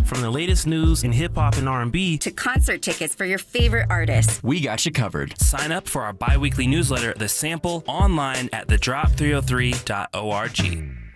From the latest news in hip-hop and R&B to concert tickets for your favorite artists. We got you covered. Sign up for our bi-weekly newsletter, The Sample, online at thedrop303.org.